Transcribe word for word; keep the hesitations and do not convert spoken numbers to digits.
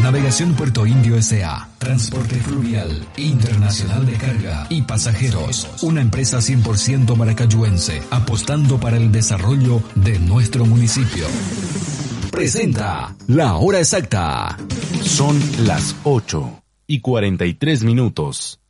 Navegación Puerto Indio S A. Transporte fluvial, internacional de carga y pasajeros. Una empresa cien por ciento maracayuense, apostando para el desarrollo de nuestro municipio. Presenta La Hora Exacta. Son las ocho y cuarenta y tres minutos.